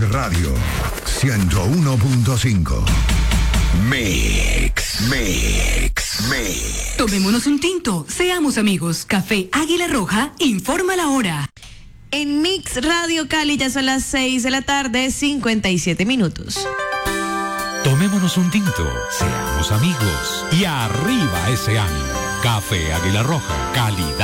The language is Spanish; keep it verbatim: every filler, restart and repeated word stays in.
Radio ciento uno punto cinco. Mix, Mix, Mix. Tomémonos un tinto, seamos amigos. Café Águila Roja informa la hora. En Mix Radio Cali ya son las seis de la tarde, cincuenta y siete minutos. Tomémonos un tinto, seamos amigos y arriba ese ánimo. Café Águila Roja, calidad.